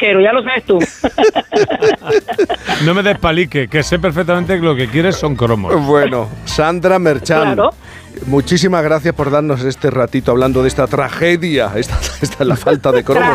pesquero, ya lo sabes tú. No me despalique, que sé perfectamente que lo que quieres son cromos. Bueno, Sandra Merchán, Claro. muchísimas gracias por darnos este ratito hablando de esta tragedia, esta la falta de cromos.